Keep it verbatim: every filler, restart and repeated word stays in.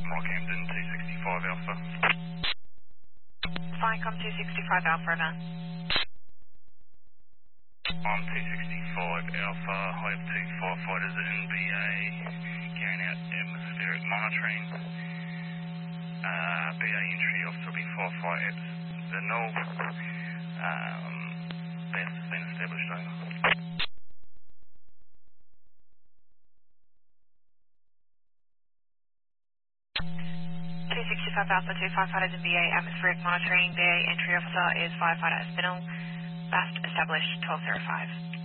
Rockhampton two sixty-five Alpha. Viacom two sixty-five Alpha, over. I'm two sixty-five Alpha, I have two firefighters in B A carrying out atmospheric monitoring. Uh, B A entry officer will be firefight at the null. Um, best has been established, over. two sixty-five Alpha, two firefighters in B A atmospheric monitoring. B A entry officer is firefighter at Spinel. Best established twelve oh five.